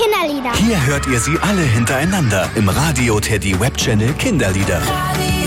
Kinderlieder. Hier hört ihr sie alle hintereinander im Radio Teddy Webchannel Kinderlieder. Radio